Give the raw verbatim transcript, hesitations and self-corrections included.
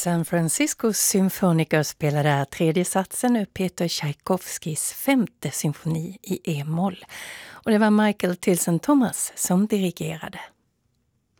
San Francisco symfoniker spelade där tredje satsen ur Peter Tchaikovskys femte symfoni i e-moll. Och det var Michael Tilson Thomas som dirigerade.